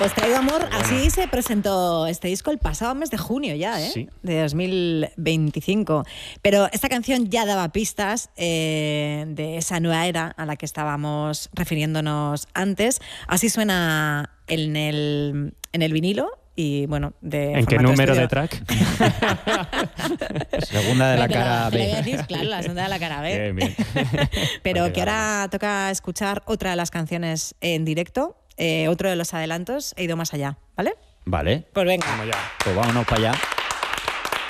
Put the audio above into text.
Pues Traigo Amor, así se presentó este disco el pasado mes de junio ya, Sí. de 2025. Pero esta canción ya daba pistas de esa nueva era a la que estábamos refiriéndonos antes. Así suena en el vinilo. Y bueno, ¿En qué número de track? Segunda de la cara B. Claro, la segunda de la cara B. Bien. Pero que ahora toca escuchar otra de las canciones en directo, otro de los adelantos, He ido más allá, ¿vale? Vale. Pues venga. Vamos ya. Pues vámonos para allá.